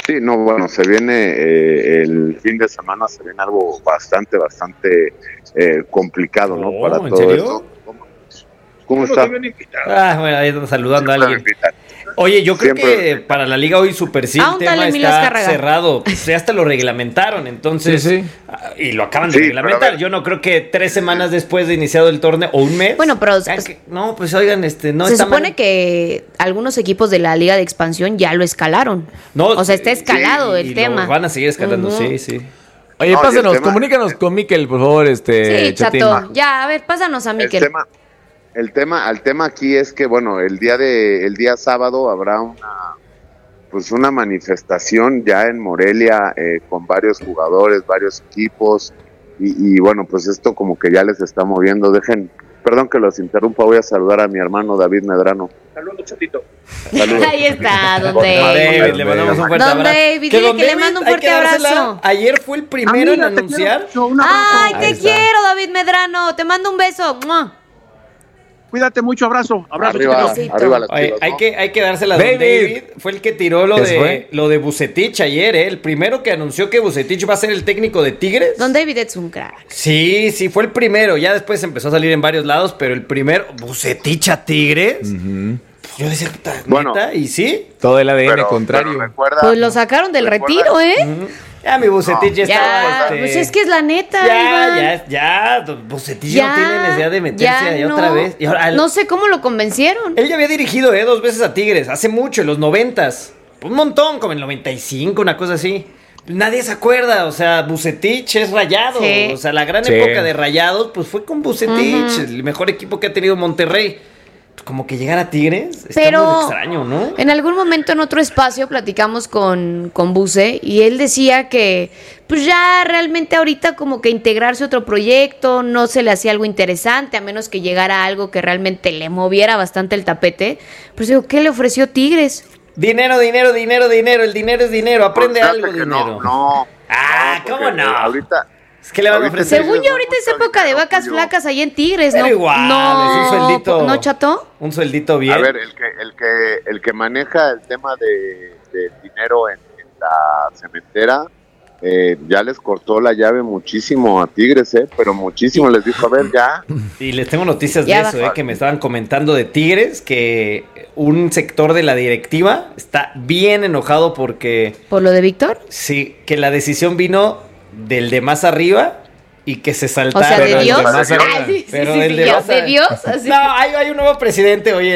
Sí, no, bueno, se viene el fin de semana, se viene algo bastante complicado, ¿no? Para ¿en todo serio? esto. ¿Cómo está? Bueno, ahí estamos saludando a alguien. Oye, yo creo que para la liga hoy Super sí el tema está cerrado. Ya hasta lo reglamentaron, entonces. Sí. Y lo acaban de reglamentar. Yo no creo que 3 semanas después de iniciado el torneo, o un mes. Bueno, pero no, pues oigan, no se supone que algunos equipos de la liga de expansión ya lo escalaron. No, o sea, está escalado el tema. Lo van a seguir escalando, sí. Oye, pásanos, comunícanos con Miquel, por favor, Sí, Chato. Ya, a ver, pásanos a Miquel. El tema aquí es que, bueno, el día sábado habrá una manifestación ya en Morelia con varios jugadores, varios equipos y bueno, pues esto como que ya les está moviendo. Perdón que los interrumpa, voy a saludar a mi hermano David Medrano. Saludos, Chatito. Saludos. Ahí está, don David. Le mandamos un fuerte abrazo. Don David, dile que le mando un fuerte abrazo. Ayer fue el primero en anunciar. Ay, te quiero, David Medrano. Te mando un beso. Cuídate mucho, abrazo. Arriba las Oye, hay que dársela a David. Fue el que tiró lo de Vucetich ayer, el primero que anunció que Vucetich va a ser el técnico de Tigres. Don David es un crack. Sí, fue el primero. Ya después empezó a salir en varios lados, pero el primero, Vucetich a Tigres. Yo decía, neta, y sí. Todo el ADN contrario. Pues lo sacaron del retiro, Ya mi Vucetich ya estaba. Pues es que es la neta. Ya. Vucetich no tiene necesidad de meterse ahí otra vez. Y ahora, no sé cómo lo convencieron. Él ya había dirigido 2 veces a Tigres, hace mucho, en los 90s. Un montón, como en el 95, una cosa así. Nadie se acuerda, o sea, Vucetich es Rayado. O sea, la gran época de Rayados, pues fue con Vucetich, el mejor equipo que ha tenido Monterrey. Como que llegar a Tigres está muy extraño, ¿no? En algún momento en otro espacio platicamos con Buce y él decía que pues ya realmente ahorita como que integrarse a otro proyecto no se le hacía algo interesante, a menos que llegara algo que realmente le moviera bastante el tapete. Pues digo, ¿qué le ofreció Tigres? Dinero, el dinero es dinero, aprende algo, dinero. No. ¿Cómo no? Ahorita... ¿Qué le van a ofrecer? Según yo, ahorita es época de vacas flacas ahí en Tigres, ¿no? Pero igual, es un sueldito. ¿No, Chato? Un sueldito bien. A ver, el que maneja el tema de dinero en la cementera, ya les cortó la llave muchísimo a Tigres, pero muchísimo. Les dijo, a ver, ya. Y les tengo noticias de eso, que me estaban comentando de Tigres, que un sector de la directiva está bien enojado porque... ¿Por lo de Víctor? Sí, que la decisión vino del de más arriba y que se saltaron. O sea, ¿de Dios? Pero ¿de Dios? Así. No, hay un nuevo presidente hoy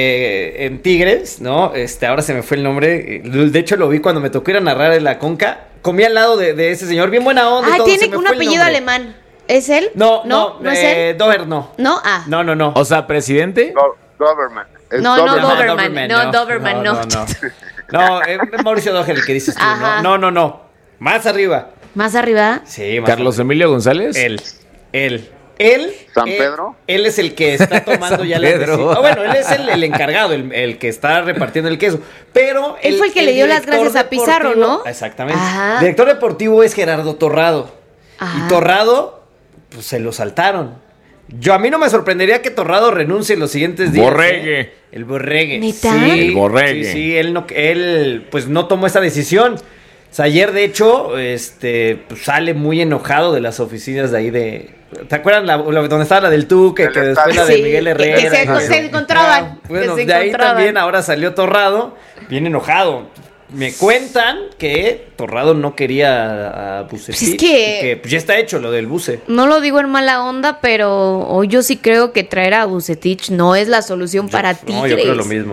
en Tigres, ¿no? Ahora se me fue el nombre. De hecho, lo vi cuando me tocó ir a narrar en la Conca. Comí al lado de ese señor, bien buena onda. Tiene un apellido alemán. ¿Es él? No es él. Dover no. ¿No? No. O sea, presidente. Doberman. No, Doberman, no. No, es Mauricio Doher el que dices tú, ¿no? No. Más arriba. ¿Más arriba? Sí, más ¿Carlos Emilio González? Él. ¿San Pedro? Él es el que está tomando ya la decisión. Bueno, él es el encargado, el que está repartiendo el queso. Pero él fue el que le dio las gracias a Pizarro, ¿no? Exactamente. El director deportivo es Gerardo Torrado. Y Torrado, pues se lo saltaron. A mí no me sorprendería que Torrado renuncie en los siguientes días. Borregue. El Borregue. ¿Neta? Sí, el Borregue. Sí, él pues no tomó esa decisión. O sea, ayer, de hecho, pues sale muy enojado de las oficinas de ahí de... ¿Te acuerdas donde estaba la del Tuque? Que después la de Miguel Herrera. Que se encontraban. Bueno, de ahí también ahora salió Torrado, bien enojado. Me cuentan que Torrado no quería a Vucetich. Pues es que pues ya está hecho lo del Buce. No lo digo en mala onda, pero hoy yo sí creo que traer a Vucetich no es la solución para Tigres. No, yo creo lo mismo.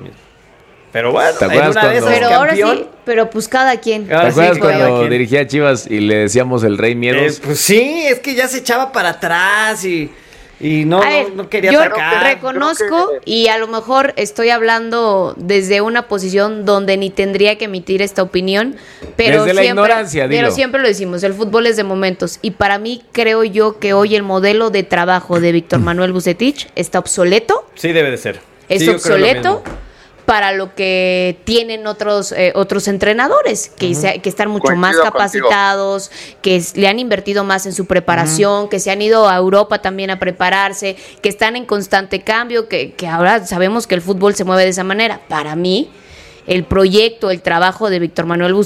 Pero bueno, ¿te acuerdas cuando... Pero ahora sí, pero pues cada quien. ¿Te acuerdas cuando dirigía a Chivas y le decíamos el Rey Miedos? Pues sí, es que ya se echaba para atrás y no quería atacar. Yo reconozco y a lo mejor estoy hablando desde una posición donde ni tendría que emitir esta opinión, pero desde la ignorancia, dilo. Pero siempre lo decimos, el fútbol es de momentos y para mí creo yo que hoy el modelo de trabajo de Víctor Manuel Vucetich está obsoleto. Sí, debe de ser. Es obsoleto para lo que tienen otros entrenadores que están mucho más capacitados, que le han invertido más en su preparación, que se han ido a Europa también a prepararse, que están en constante cambio, que ahora sabemos que el fútbol se mueve de esa manera. Para mí, el proyecto, el trabajo de Víctor Manuel